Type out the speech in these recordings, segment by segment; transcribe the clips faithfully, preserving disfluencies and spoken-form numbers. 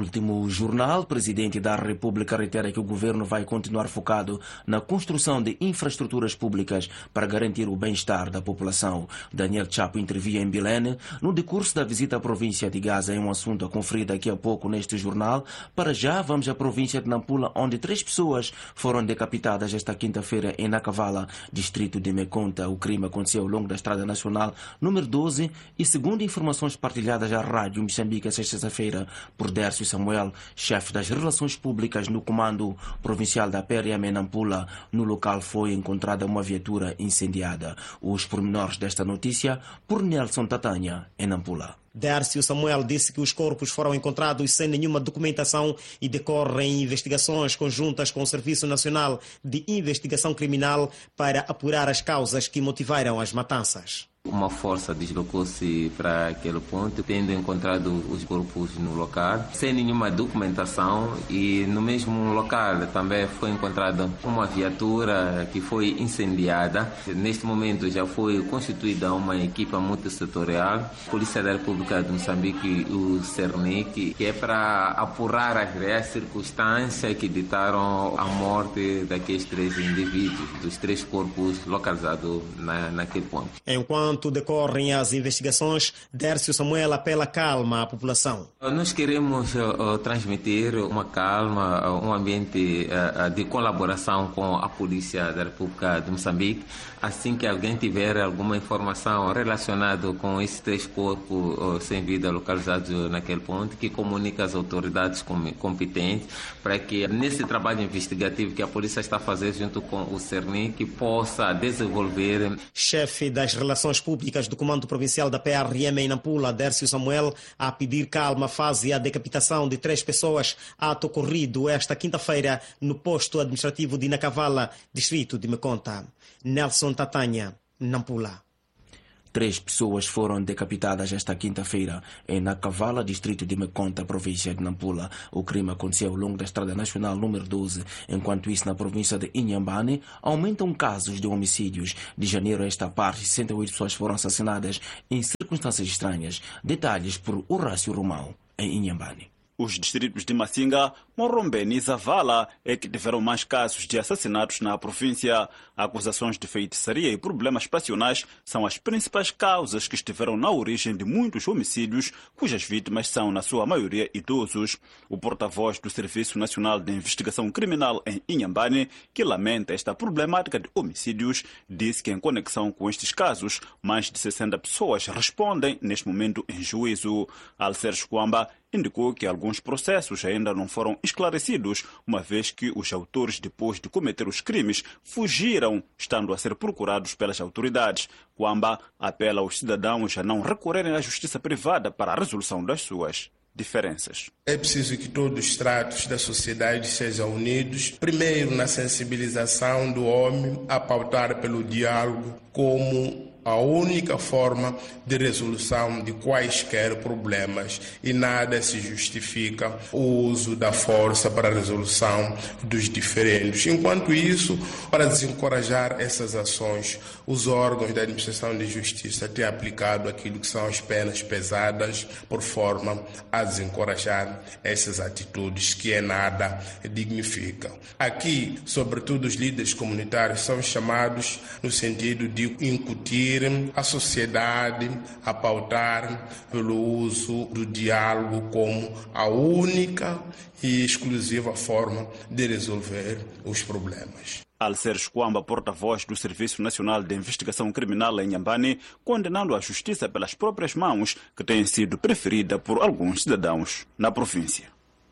último jornal, o presidente da República reitera que o governo vai continuar focado na construção de infraestruturas públicas para garantir o bem-estar da população. Daniel Chapo intervia em Belém no decurso da visita à província de Gaza. É um assunto a conferir daqui a pouco neste jornal. Para já, vamos à província de Nampula, onde três pessoas foram decapitadas esta quinta-feira em Nakavala, distrito de Mekonta. O crime aconteceu ao longo da Estrada Nacional número doze e, segundo informações partilhadas à Rádio Moçambique esta sexta-feira por Dércio Samuel, chefe das relações públicas no comando provincial da P R M em Nampula, no local foi encontrada uma viatura incendiada. Os pormenores desta notícia por Nelson Tatanha, em Nampula. Dércio Samuel disse que os corpos foram encontrados sem nenhuma documentação e decorrem investigações conjuntas com o Serviço Nacional de Investigação Criminal para apurar as causas que motivaram as matanças. Uma força deslocou-se para aquele ponto, tendo encontrado os corpos no local, sem nenhuma documentação, e no mesmo local também foi encontrada uma viatura que foi incendiada. Neste momento já foi constituída uma equipa multissetorial, Polícia da República de Moçambique e o CERNIC, que é para apurar as reais circunstâncias que ditaram a morte daqueles três indivíduos, dos três corpos localizados na, naquele ponto. Enquanto Enquanto decorrem as investigações, Dércio Samuel apela calma à população. Nós queremos uh, transmitir uma calma, uh, um ambiente uh, de colaboração com a Polícia da República de Moçambique. Assim que alguém tiver alguma informação relacionada com esses três corpos uh, sem vida localizados naquele ponto, que comunique às autoridades com, competentes, para que nesse trabalho investigativo que a polícia está fazendo junto com o CERNIC possa desenvolver. Chefe das relações públicas do Comando Provincial da P R M em Nampula, Dércio Samuel, a pedir calma fase a decapitação de três pessoas, ato ocorrido esta quinta-feira no posto administrativo de Nakavala, distrito de Mekonta. Nelson Tatanha, Nampula. Três pessoas foram decapitadas esta quinta-feira em Nakavala, distrito de Mekonta, província de Nampula. O crime aconteceu ao longo da Estrada Nacional número doze. Enquanto isso, na província de Inhambane, aumentam casos de homicídios. De janeiro a esta parte, sessenta e oito pessoas foram assassinadas em circunstâncias estranhas. Detalhes por Horácio Romão, em Inhambane. Os distritos de Masinga, Morrombeni e Zavala é que tiveram mais casos de assassinatos na província. Acusações de feitiçaria e problemas passionais são as principais causas que estiveram na origem de muitos homicídios, cujas vítimas são, na sua maioria, idosos. O porta-voz do Serviço Nacional de Investigação Criminal em Inhambane, que lamenta esta problemática de homicídios, disse que, em conexão com estes casos, mais de sessenta pessoas respondem neste momento em juízo. Alcer Kwamba indicou que alguns processos ainda não foram esclarecidos, uma vez que os autores, depois de cometer os crimes, fugiram, estando a ser procurados pelas autoridades. Kwamba apela aos cidadãos a não recorrerem à justiça privada para a resolução das suas diferenças. É preciso que todos os estratos da sociedade sejam unidos, primeiro na sensibilização do homem, a pautar pelo diálogo como a única forma de resolução de quaisquer problemas, e nada se justifica o uso da força para a resolução dos diferendos. Enquanto isso, para desencorajar essas ações, os órgãos da administração de justiça têm aplicado aquilo que são as penas pesadas, por forma a desencorajar essas atitudes que em nada dignificam. Aqui, sobretudo, os líderes comunitários são chamados no sentido de incutir a sociedade a pautar pelo uso do diálogo como a única e exclusiva forma de resolver os problemas. Alcer Kwamba, porta-voz do Serviço Nacional de Investigação Criminal em Inhambane, condenando a justiça pelas próprias mãos, que tem sido preferida por alguns cidadãos na província.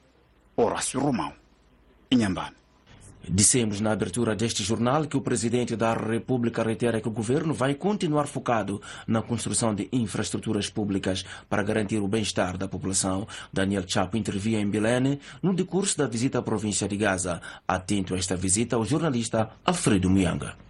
Horácio Romão, Inhambane. Dissemos na abertura deste jornal que o presidente da República reitera que o governo vai continuar focado na construção de infraestruturas públicas para garantir o bem-estar da população. Daniel Chapo intervia em Belém no decurso da visita à província de Gaza. Atento a esta visita, o jornalista Alfredo Mianga.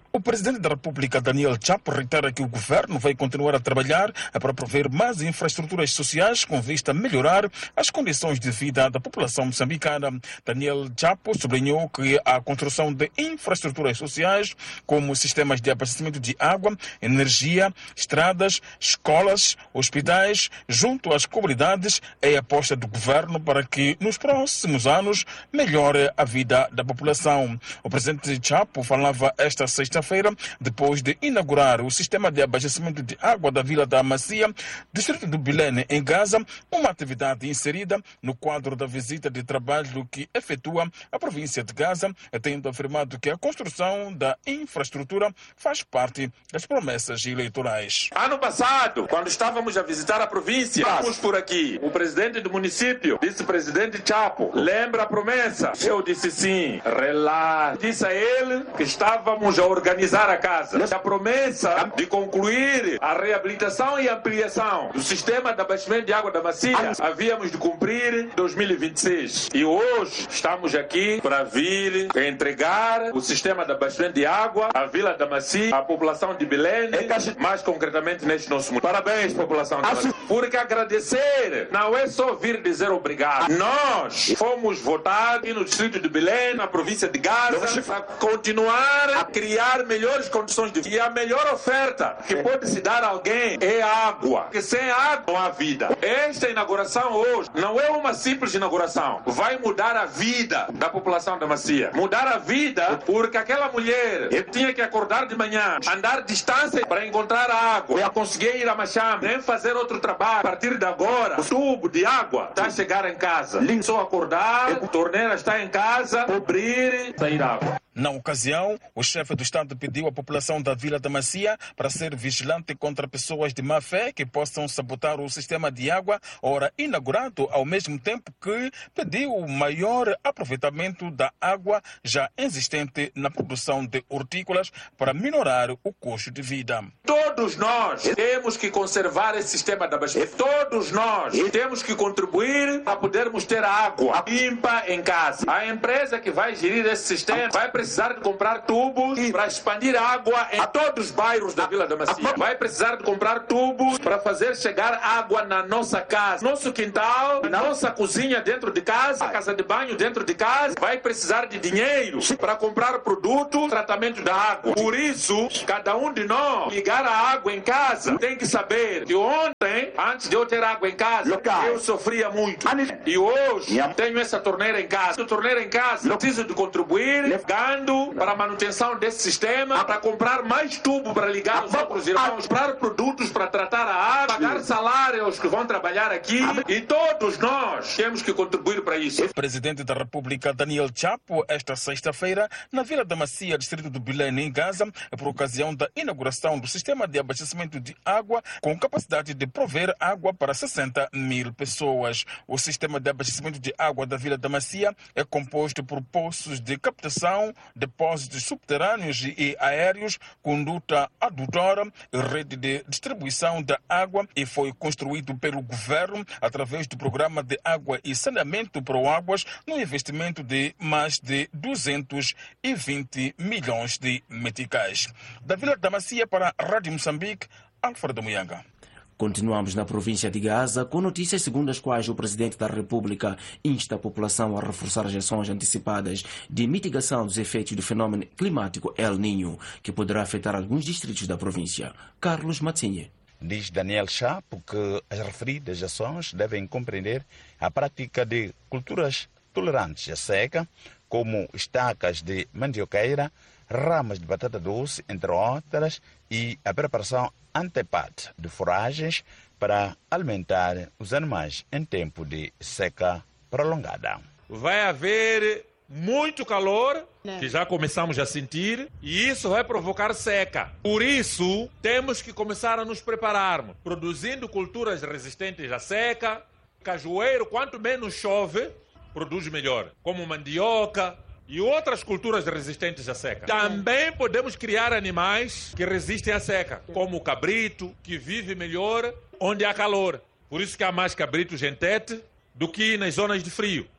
O presidente da República, Daniel Chapo, reitera que o governo vai continuar a trabalhar para prover mais infraestruturas sociais com vista a melhorar as condições de vida da população moçambicana. Daniel Chapo sublinhou que a construção de infraestruturas sociais, como sistemas de abastecimento de água, energia, estradas, escolas, hospitais, junto às comunidades, é a aposta do governo para que nos próximos anos melhore a vida da população. O presidente Chapo falava esta sexta feira depois de inaugurar o sistema de abastecimento de água da Vila da Macia, distrito do Bilene, em Gaza, uma atividade inserida no quadro da visita de trabalho que efetua a província de Gaza, tendo afirmado que a construção da infraestrutura faz parte das promessas eleitorais. Ano passado, quando estávamos a visitar a província, estávamos por aqui. O presidente do município, vice-presidente Chapo, lembra a promessa? Eu disse sim, relaxa. Disse a ele que estávamos a organizar organizar a casa. A promessa de concluir a reabilitação e ampliação do sistema de abastecimento de água da Macia havíamos de cumprir em dois mil e vinte e seis. E hoje estamos aqui para vir entregar o sistema de abastecimento de água à Vila da Macia, à população de Belém, mais concretamente neste nosso mundo. Parabéns, população de Belém. Porque agradecer não é só vir dizer obrigado. Nós fomos votados no distrito de Belém, na província de Gaza, para continuar a criar melhores condições de vida. E a melhor oferta que pode se dar a alguém é água. Porque sem água não há vida. Esta inauguração hoje não é uma simples inauguração. Vai mudar a vida da população da Macia. Mudar a vida porque aquela mulher tinha que acordar de manhã, andar distância para encontrar a água. Eu consegui ir a Machame, nem fazer outro trabalho. A partir de agora, o tubo de água está a chegar em casa. Só acordar, a torneira está em casa, abrir, sair água. Na ocasião, o chefe do Estado pediu à população da Vila da Macia para ser vigilante contra pessoas de má fé que possam sabotar o sistema de água, ora inaugurado, ao mesmo tempo que pediu o maior aproveitamento da água já existente na produção de hortícolas para minorar o custo de vida. Todos nós temos que conservar esse sistema de abastecimento. Todos nós temos que contribuir para podermos ter água limpa em casa. A empresa que vai gerir esse sistema vai precisar precisar de comprar tubos para expandir água em todos os bairros da Vila da Macia. Vai precisar de comprar tubos para fazer chegar água na nossa casa, nosso quintal, na nossa cozinha dentro de casa, a casa de banho dentro de casa. Vai precisar de dinheiro para comprar produto, tratamento da água. Por isso, cada um de nós ligar a água em casa tem que saber que ontem, antes de eu ter água em casa, eu sofria muito. E hoje tenho essa torneira em casa. A torneira em casa, preciso de contribuir, para a manutenção desse sistema, para comprar mais tubo para ligar os outros irmãos, comprar produtos para tratar a água, pagar salário aos que vão trabalhar aqui, e todos nós temos que contribuir para isso. O presidente da República, Daniel Chapo, esta sexta-feira, na Vila da Macia, distrito do Bilene, em Gaza, por ocasião da inauguração do sistema de abastecimento de água com capacidade de prover água para sessenta mil pessoas. O sistema de abastecimento de água da Vila da Macia é composto por poços de captação, depósitos subterrâneos e aéreos, conduta adutora, rede de distribuição da água, e foi construído pelo governo através do programa de água e saneamento Proáguas, no investimento de mais de duzentos e vinte milhões de meticais. Da Vila da Macia para a Rádio Moçambique, Alfredo Muyanga. Continuamos na província de Gaza com notícias segundo as quais o presidente da República insta a população a reforçar as ações antecipadas de mitigação dos efeitos do fenômeno climático El Niño, que poderá afetar alguns distritos da província. Carlos Matsinha. Diz Daniel Chapo que as referidas ações devem compreender a prática de culturas tolerantes à seca, como estacas de mandioqueira, ramas de batata doce, entre outras, e a preparação anteparte de foragens para alimentar os animais em tempo de seca prolongada. Vai haver muito calor, que já começamos a sentir, e isso vai provocar seca. Por isso, temos que começar a nos prepararmos, produzindo culturas resistentes à seca. Cajueiro, quanto menos chove, produz melhor, como mandioca e outras culturas resistentes à seca. Também podemos criar animais que resistem à seca, como o cabrito, que vive melhor onde há calor. Por isso que há mais cabritos em Tete do que nas zonas de frio.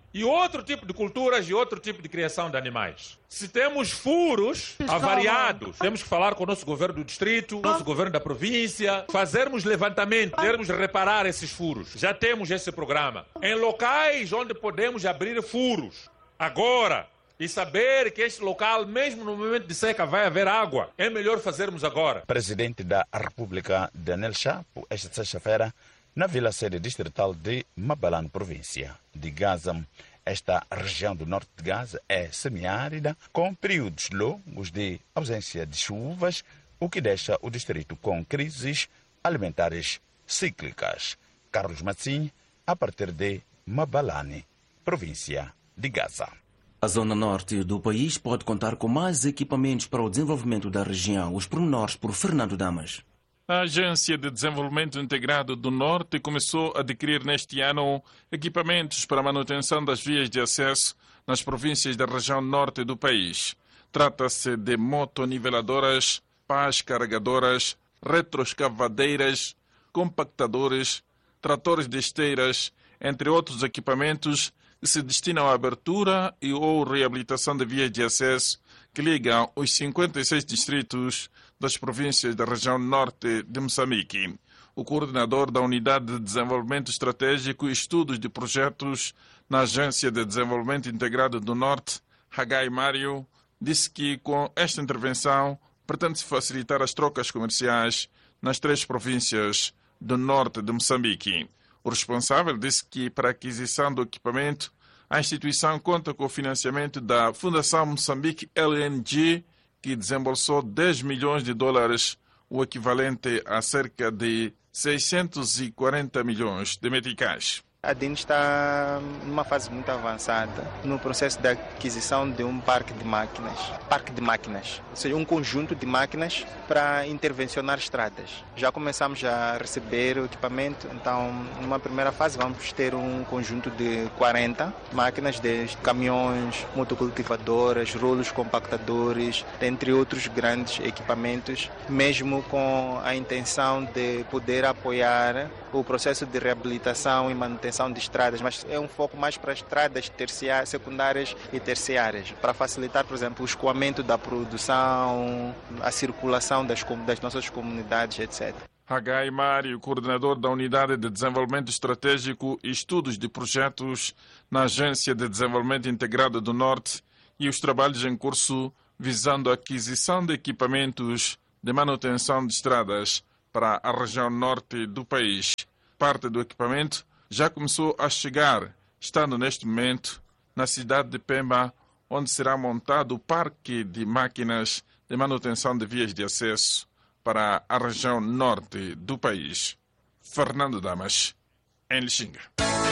e outro tipo de culturas e outro tipo de criação de animais. Se temos furos avariados, temos que falar com o nosso governo do distrito, nosso governo da província, fazermos levantamento, podermos reparar esses furos. Já temos esse programa. Em locais onde podemos abrir furos, agora, e saber que este local, mesmo no momento de seca, vai haver água, é melhor fazermos agora. Presidente da República, Daniel Chapo, esta sexta-feira, na Vila Sede Distrital de Mabalane, província de Gaza. Esta região do norte de Gaza é semiárida, com períodos longos de ausência de chuvas, o que deixa o distrito com crises alimentares cíclicas. Carlos Massinho, a partir de Mabalane, província de Gaza. A zona norte do país pode contar com mais equipamentos para o desenvolvimento da região. Os pormenores por Fernando Damas. A Agência de Desenvolvimento Integrado do Norte começou a adquirir neste ano equipamentos para a manutenção das vias de acesso nas províncias da região norte do país. Trata-se de motoniveladoras, pás carregadoras, retroescavadeiras, compactadores, tratores de esteiras, entre outros equipamentos que se destinam à abertura e ou reabilitação de vias de acesso que ligam os cinquenta e seis distritos das províncias da região norte de Moçambique. O coordenador da Unidade de Desenvolvimento Estratégico e Estudos de Projetos na Agência de Desenvolvimento Integrado do Norte, Hagai Mário, disse que com esta intervenção pretende-se facilitar as trocas comerciais nas três províncias do norte de Moçambique. O responsável disse que para a aquisição do equipamento, a instituição conta com o financiamento da Fundação Moçambique L N G, que desembolsou dez milhões de dólares, o equivalente a cerca de seiscentos e quarenta milhões de meticais. A D I N está numa fase muito avançada no processo de aquisição de um parque de máquinas, parque de máquinas, ou seja, um conjunto de máquinas para intervencionar estradas. Já começamos a receber o equipamento, então numa primeira fase vamos ter um conjunto de quarenta máquinas, desde caminhões, motocultivadoras, rolos compactadores, entre outros grandes equipamentos, mesmo com a intenção de poder apoiar o processo de reabilitação e manutenção de estradas, mas é um foco mais para estradas terciárias, secundárias e terciárias, para facilitar, por exemplo, o escoamento da produção, a circulação das, das nossas comunidades, etcétera. Hagai Mário, coordenador da Unidade de Desenvolvimento Estratégico e Estudos de Projetos na Agência de Desenvolvimento Integrado do Norte, e os trabalhos em curso visando a aquisição de equipamentos de manutenção de estradas para a região norte do país. Parte do equipamento já começou a chegar, estando neste momento na cidade de Pemba, onde será montado o parque de máquinas de manutenção de vias de acesso para a região norte do país. Fernando Damas, em Lixinga.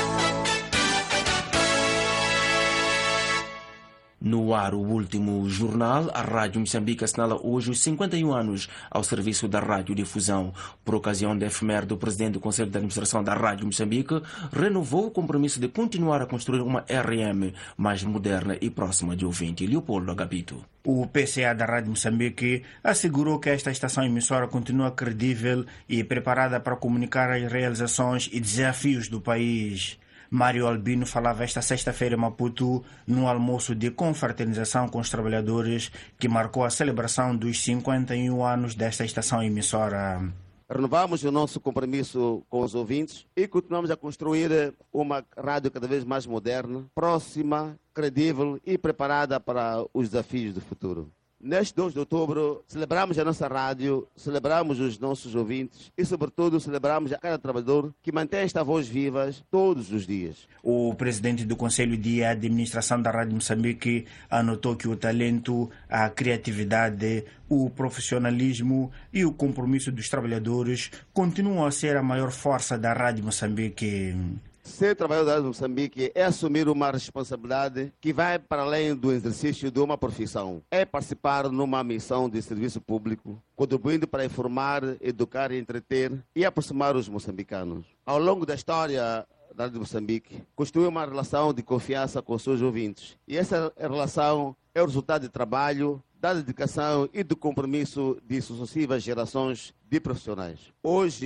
No ar, o último jornal, a Rádio Moçambique assinala hoje os cinquenta e um anos ao serviço da radiodifusão. Por ocasião da efeméride, o presidente do Conselho de Administração da Rádio Moçambique renovou o compromisso de continuar a construir uma R M mais moderna e próxima de ouvinte. Leopoldo Agapito. O P C A da Rádio Moçambique assegurou que esta estação emissora continua credível e preparada para comunicar as realizações e desafios do país. Mário Albino falava esta sexta-feira em Maputo num almoço de confraternização com os trabalhadores que marcou a celebração dos cinquenta e um anos desta estação emissora. Renovamos o nosso compromisso com os ouvintes e continuamos a construir uma rádio cada vez mais moderna, próxima, credível e preparada para os desafios do futuro. Neste dois de outubro, celebramos a nossa rádio, celebramos os nossos ouvintes e, sobretudo, celebramos a cada trabalhador que mantém esta voz viva todos os dias. O presidente do Conselho de Administração da Rádio Moçambique anotou que o talento, a criatividade, o profissionalismo e o compromisso dos trabalhadores continuam a ser a maior força da Rádio Moçambique. Ser trabalhador de Moçambique é assumir uma responsabilidade que vai para além do exercício de uma profissão. É participar numa missão de serviço público, contribuindo para informar, educar, entreter e aproximar os moçambicanos. Ao longo da história da Rádio Moçambique, construiu uma relação de confiança com os seus ouvintes. E essa relação é o resultado de trabalho, da dedicação e do compromisso de sucessivas gerações de profissionais. Hoje,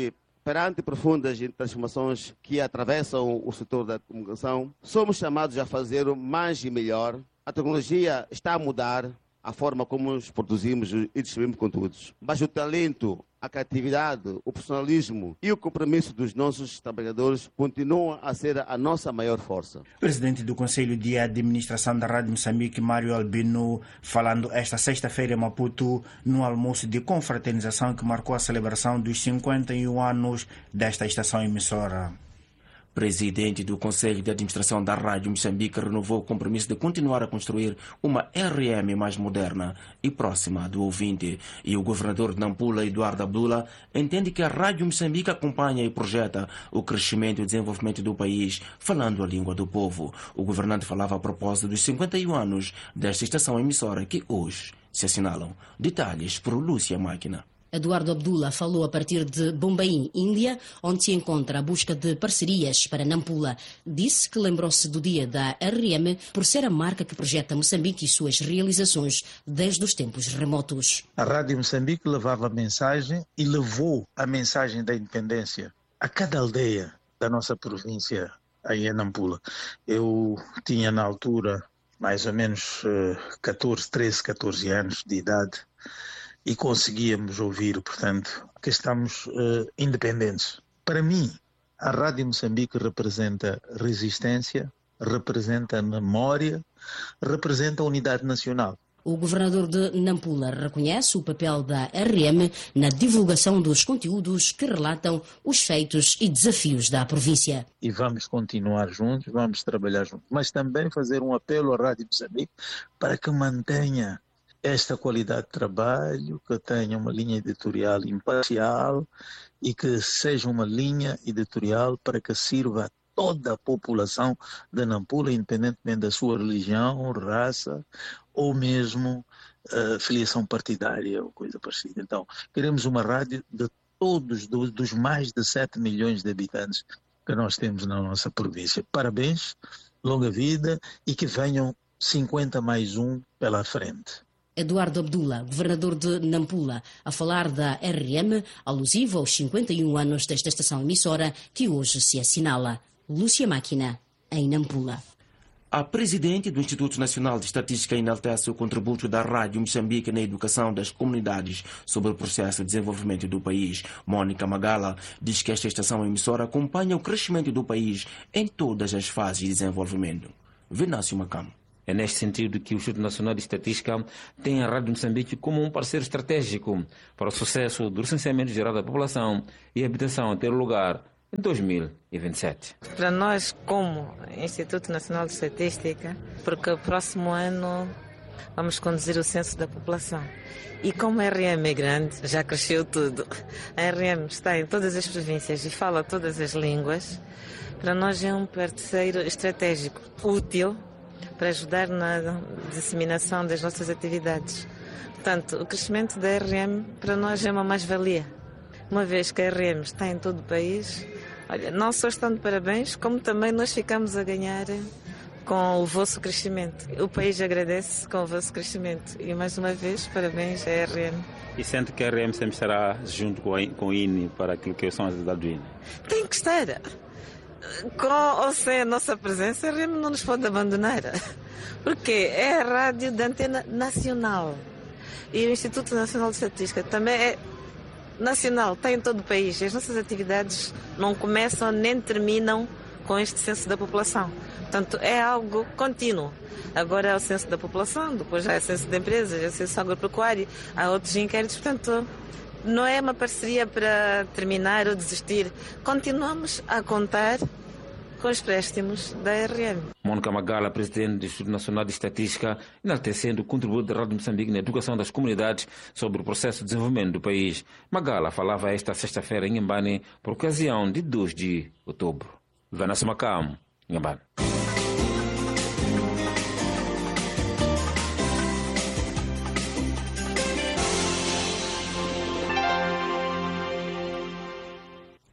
perante profundas transformações que atravessam o setor da comunicação, somos chamados a fazer mais e melhor. A tecnologia está a mudar a forma como nos produzimos e distribuímos conteúdos. Mas o talento, a criatividade, o profissionalismo e o compromisso dos nossos trabalhadores continuam a ser a nossa maior força. O presidente do Conselho de Administração da Rádio Moçambique, Mário Albino, falando esta sexta-feira em Maputo, no almoço de confraternização que marcou a celebração dos cinquenta e um anos desta estação emissora. Presidente do Conselho de Administração da Rádio Moçambique renovou o compromisso de continuar a construir uma R M mais moderna e próxima do ouvinte. E o governador de Nampula, Eduardo Abdullah, entende que a Rádio Moçambique acompanha e projeta o crescimento e desenvolvimento do país, falando a língua do povo. O governante falava a propósito dos cinquenta e um anos desta estação emissora que hoje se assinalam. Detalhes por Lúcia Máquina. Eduardo Abdullah falou a partir de Bombaim, Índia, onde se encontra a busca de parcerias para Nampula. Disse que lembrou-se do dia da R M por ser a marca que projeta Moçambique e suas realizações desde os tempos remotos. A Rádio Moçambique levava a mensagem e levou a mensagem da independência a cada aldeia da nossa província, aí em Nampula. Eu tinha na altura mais ou menos catorze, treze, catorze anos de idade. E conseguíamos ouvir, portanto, que estamos uh, independentes. Para mim, a Rádio Moçambique representa resistência, representa memória, representa a unidade nacional. O governador de Nampula reconhece o papel da R M na divulgação dos conteúdos que relatam os feitos e desafios da província. E vamos continuar juntos, vamos trabalhar juntos, mas também fazer um apelo à Rádio Moçambique para que mantenha esta qualidade de trabalho, que tenha uma linha editorial imparcial e que seja uma linha editorial para que sirva a toda a população de Nampula, independentemente da sua religião, raça ou mesmo uh, filiação partidária ou coisa parecida. Então, queremos uma rádio de todos, dos, dos mais de sete milhões de habitantes que nós temos na nossa província. Parabéns, longa vida e que venham cinquenta mais um pela frente. Eduardo Abdullah, governador de Nampula, a falar da R M, alusivo aos cinquenta e um anos desta estação emissora que hoje se assinala. Lúcia Máquina, em Nampula. A presidente do Instituto Nacional de Estatística enaltece o contributo da Rádio Moçambique na educação das comunidades sobre o processo de desenvolvimento do país. Mônica Magala diz que esta estação emissora acompanha o crescimento do país em todas as fases de desenvolvimento. Venâncio Macamo. É neste sentido que o Instituto Nacional de Estatística tem a Rádio Moçambique como um parceiro estratégico para o sucesso do recenseamento geral da população e habitação a ter lugar em dois mil e vinte e sete. Para nós, como Instituto Nacional de Estatística, porque o próximo ano vamos conduzir o censo da população. E como a R M é grande, já cresceu tudo. A R M está em todas as províncias e fala todas as línguas. Para nós é um parceiro estratégico útil para ajudar na disseminação das nossas atividades. Portanto, o crescimento da R M para nós é uma mais-valia. Uma vez que a R M está em todo o país, olha, não só estão de parabéns, como também nós ficamos a ganhar com o vosso crescimento. O país agradece com o vosso crescimento. E mais uma vez, parabéns à R M. E sente que a R M sempre estará junto com, a, com o I N E para aquilo que são as atividades do I N E? Tem que estar. Com ou sem a nossa presença, a R M não nos pode abandonar. Porque é a rádio de antena nacional. E o Instituto Nacional de Estatística também é nacional, está em todo o país. As nossas atividades não começam nem terminam com este censo da população. Portanto, é algo contínuo. Agora é o censo da população, depois já é o censo de empresas, é o censo agropecuário, há outros inquéritos. Portanto, não é uma parceria para terminar ou desistir. Continuamos a contar com os préstimos da R M. Mônica Magala, presidente do Instituto Nacional de Estatística, enaltecendo o contributo da Rádio Moçambique na educação das comunidades sobre o processo de desenvolvimento do país. Magala falava esta sexta-feira em Inhambane por ocasião de dois de outubro. Venâncio Macamo, Inhambane.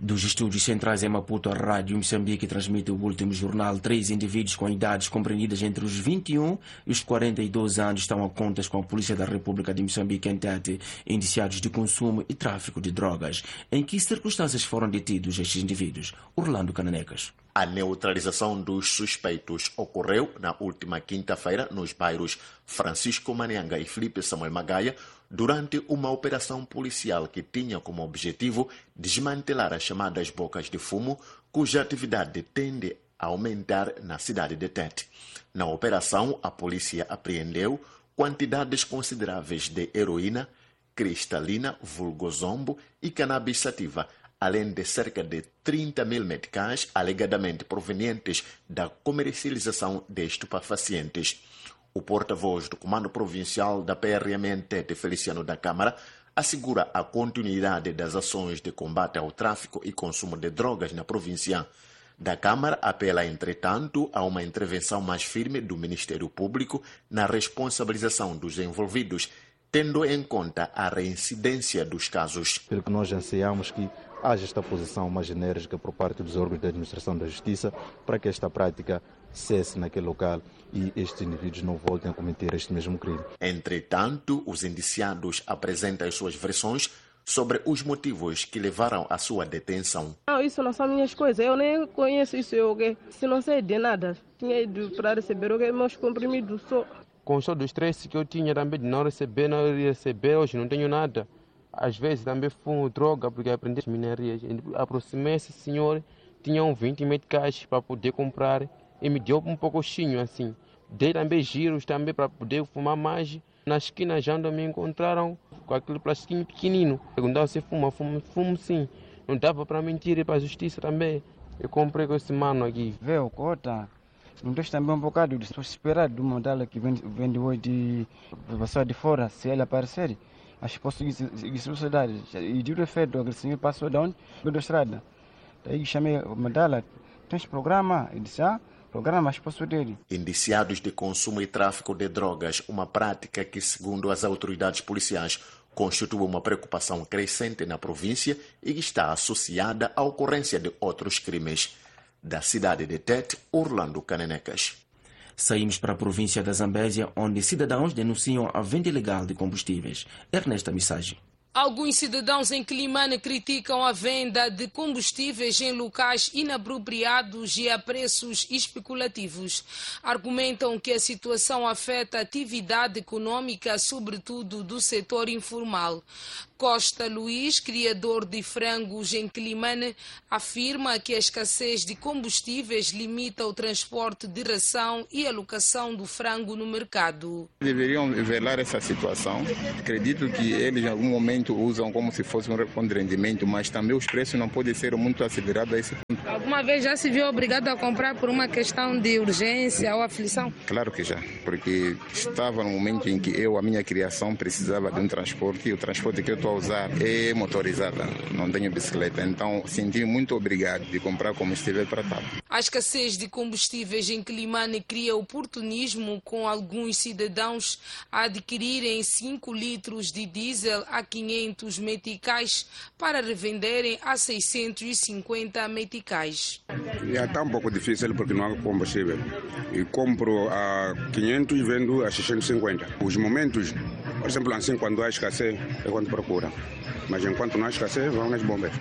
Dos estúdios centrais em Maputo, a Rádio Moçambique transmite o último jornal. Três indivíduos com idades compreendidas entre os vinte e um e os quarenta e dois anos estão a contas com a Polícia da República de Moçambique em Tete, indiciados de consumo e tráfico de drogas. Em que circunstâncias foram detidos estes indivíduos? Orlando Cananecas. A neutralização dos suspeitos ocorreu na última quinta-feira nos bairros Francisco Manianga e Felipe Samuel Magaia, durante uma operação policial que tinha como objetivo desmantelar as chamadas bocas de fumo, cuja atividade tende a aumentar na cidade de Tete. Na operação, a polícia apreendeu quantidades consideráveis de heroína, cristalina, vulgo zombo e cannabis sativa, além de cerca de trinta mil meticais alegadamente provenientes da comercialização de estupefacientes. O porta-voz do Comando Provincial da P R M em Tete, Feliciano da Câmara, assegura a continuidade das ações de combate ao tráfico e consumo de drogas na província. Da Câmara apela, entretanto, a uma intervenção mais firme do Ministério Público na responsabilização dos envolvidos, tendo em conta a reincidência dos casos. Pelo que nós ansiamos que haja esta posição mais enérgica por parte dos órgãos da administração da justiça para que esta prática cesse naquele local e estes indivíduos não voltem a cometer este mesmo crime. Entretanto, os indiciados apresentam as suas versões sobre os motivos que levaram à sua detenção. Não, isso não são minhas coisas, eu nem conheço isso, eu se não sei de nada. Tinha ido para receber o meus comprimidos só. Com todo o estresse que eu tinha também de não receber, não receber, hoje não tenho nada. Às vezes também fumo droga porque aprendi as minerias. Aproximei esse senhor, tinha um vinte meticais para poder comprar e me deu um pouquinho assim. Dei também giros também para poder fumar mais. Na esquina já me encontraram com aquele plastiquinho pequenino. Perguntaram se fuma, fumo, fumo sim. Não dava para mentir e para a justiça também. Eu comprei com esse mano aqui. Veio cota. Não deixa também um bocado de esperar de uma dela que vende, vende hoje de pessoa de fora, se ele aparecer, acho que posso seguir sociedade. E de efeito, o senhor passou de onde? Da estrada. Daí chamei a medalha, tens programa? Ele disse, ah, programa, acho que posso dele. Indiciados de consumo e tráfico de drogas, uma prática que, segundo as autoridades policiais, constitui uma preocupação crescente na província e está associada à ocorrência de outros crimes. Da cidade de Tete, Orlando Cananecas. Saímos para a província da Zambésia, onde cidadãos denunciam a venda ilegal de combustíveis. Ernesta Missage. Alguns cidadãos em Quelimane criticam a venda de combustíveis em locais inapropriados e a preços especulativos. Argumentam que a situação afeta a atividade econômica, sobretudo do setor informal. Costa Luís, criador de frangos em Quelimane, afirma que a escassez de combustíveis limita o transporte de ração e a alocação do frango no mercado. Deveriam velar essa situação. Acredito que eles em algum momento usam como se fosse um rendimento, mas também os preços não podem ser muito acelerados a esse ponto. Alguma vez já se viu obrigado a comprar por uma questão de urgência ou aflição? Claro que já, porque estava no momento em que eu, a minha criação, precisava de um transporte e o transporte que eu estou a usar é motorizada, não tenho bicicleta, então senti muito obrigado de comprar combustível para tal. A escassez de combustíveis em Quelimane cria oportunismo, com alguns cidadãos a adquirirem cinco litros de diesel a quinhentos meticais para revenderem a seiscentos e cinquenta meticais. Já está um pouco difícil porque não há combustível. E compro a quinhentos e vendo a seiscentos e cinquenta. Os momentos, por exemplo, assim, quando há escassez, é quando procura. Mas enquanto não há escassez, vão nas bombas.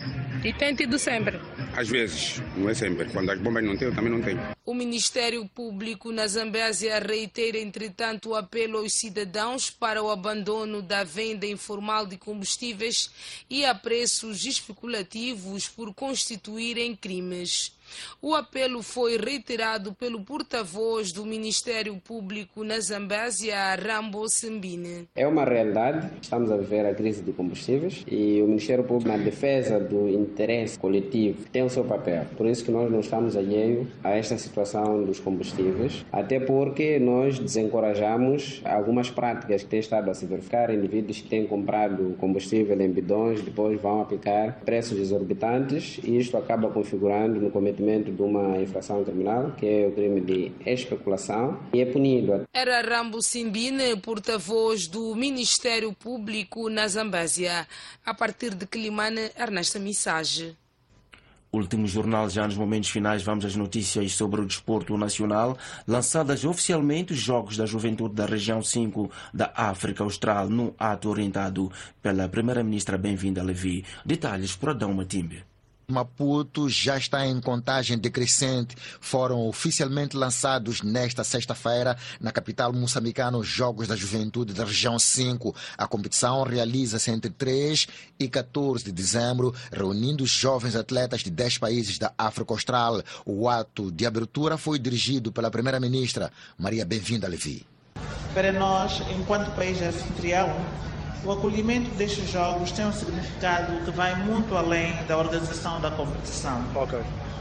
E tem tido sempre? Às vezes, não é sempre. Quando as bombas não têm, eu também não tenho. O Ministério Público na Zambésia reitera, entretanto, o apelo aos cidadãos para o abandono da venda informal de combustíveis e a preços especulativos por constituírem crimes. O apelo foi reiterado pelo porta-voz do Ministério Público na Zambésia, Rambo Simbine. É uma realidade, estamos a viver a crise de combustíveis e o Ministério Público, na defesa do interesse coletivo, tem o seu papel. Por isso que nós não estamos alheios a esta situação dos combustíveis, até porque nós desencorajamos algumas práticas que têm estado a se verificar, indivíduos que têm comprado combustível em bidões, depois vão aplicar preços exorbitantes e isto acaba configurando no cometimento de uma infração criminal, que é o crime de especulação, e é punido. Era Rambo Simbine, porta-voz do Ministério Público na Zambésia. A partir de Quelimane, Ernesta Missage. Último jornal, já nos momentos finais, vamos às notícias sobre o desporto nacional. Lançadas oficialmente os Jogos da Juventude da Região cinco da África Austral, num ato orientado pela Primeira-Ministra Bem-vinda Levi. Detalhes por Adão Matimbe. Maputo já está em contagem decrescente. Foram oficialmente lançados nesta sexta-feira na capital moçambicana os Jogos da Juventude da Região cinco. A competição realiza-se entre três e quatorze de dezembro, reunindo jovens atletas de dez países da África Austral. O ato de abertura foi dirigido pela Primeira-Ministra Maria Bem-vinda Levi. Para nós, enquanto país anfitrião, o acolhimento destes jogos tem um significado que vai muito além da organização da competição. Okay.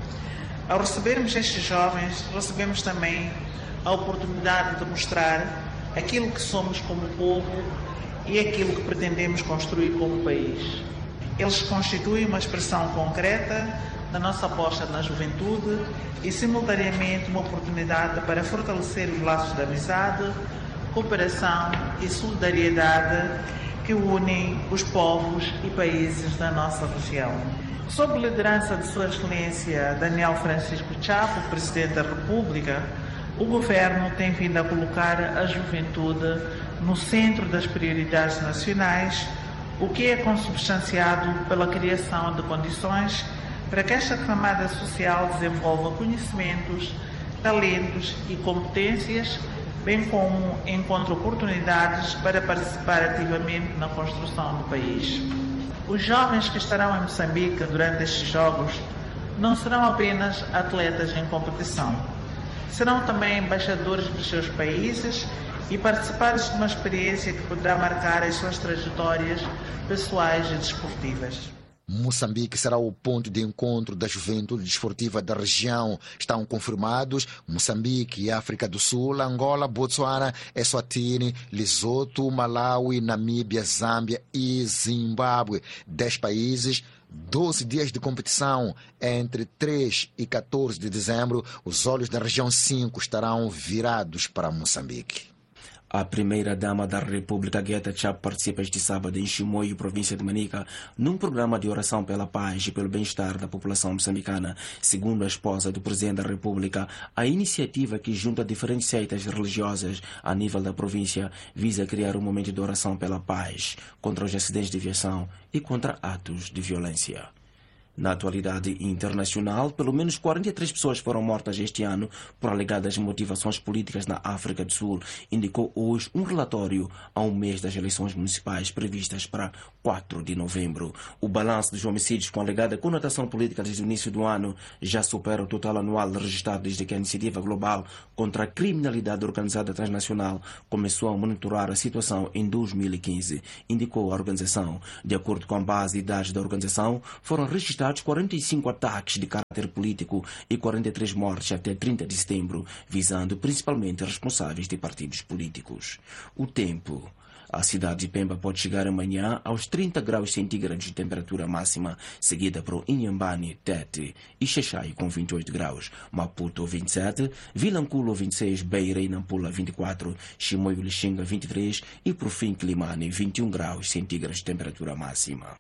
Ao recebermos estes jovens, recebemos também a oportunidade de mostrar aquilo que somos como povo e aquilo que pretendemos construir como país. Eles constituem uma expressão concreta da nossa aposta na juventude e, simultaneamente, uma oportunidade para fortalecer os laços de amizade, cooperação e solidariedade que unem os povos e países da nossa região. Sob a liderança de Sua Excelência Daniel Francisco Chapo, Presidente da República, o Governo tem vindo a colocar a juventude no centro das prioridades nacionais, o que é consubstanciado pela criação de condições para que esta camada social desenvolva conhecimentos, talentos e competências, bem como encontre oportunidades para participar ativamente na construção do país. Os jovens que estarão em Moçambique durante estes Jogos não serão apenas atletas em competição, serão também embaixadores dos seus países e participantes de uma experiência que poderá marcar as suas trajetórias pessoais e desportivas. Moçambique será o ponto de encontro da juventude desportiva da região. Estão confirmados Moçambique, África do Sul, Angola, Botsuana, Eswatini, Lesoto, Malawi, Namíbia, Zâmbia e Zimbábue. Dez países, doze dias de competição. Entre três e quatorze de dezembro, os olhos da região cinco estarão virados para Moçambique. A primeira-dama da República, Gueta Chapo, participa este sábado em Chimoio, província de Manica, num programa de oração pela paz e pelo bem-estar da população moçambicana. Segundo a esposa do Presidente da República, a iniciativa que junta diferentes seitas religiosas a nível da província visa criar um momento de oração pela paz, contra os acidentes de aviação e contra atos de violência. Na atualidade internacional, pelo menos quarenta e três pessoas foram mortas este ano por alegadas motivações políticas na África do Sul, indicou hoje um relatório a um mês das eleições municipais previstas para quatro de novembro. O balanço dos homicídios com alegada conotação política desde o início do ano já supera o total anual registrado desde que a Iniciativa Global contra a Criminalidade Organizada Transnacional começou a monitorar a situação em dois mil e quinze, indicou a organização. De acordo com a base de dados da organização, foram registrados quarenta e cinco ataques de caráter político e quarenta e três mortes até trinta de setembro, visando principalmente responsáveis de partidos políticos. O tempo. A cidade de Pemba pode chegar amanhã aos trinta graus centígrados de temperatura máxima, seguida por Inhambane, Tete e Xaixai com vinte e oito graus, Maputo vinte e sete, Vilanculo vinte e seis, Beira e Nampula vinte e quatro, Chimoio Lixinga vinte e três e por fim Climane vinte e um graus centígrados de temperatura máxima.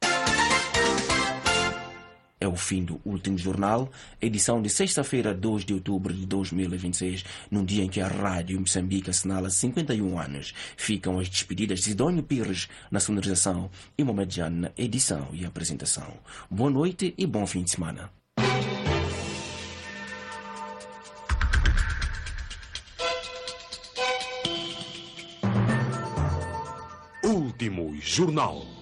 É o fim do último jornal, edição de sexta-feira, dois de outubro de dois mil e vinte e seis, num dia em que a Rádio Moçambique assinala cinquenta e um anos. Ficam as despedidas de Sidónio Pires na sonorização e Mohamed Jan na edição e apresentação. Boa noite e bom fim de semana. Último jornal.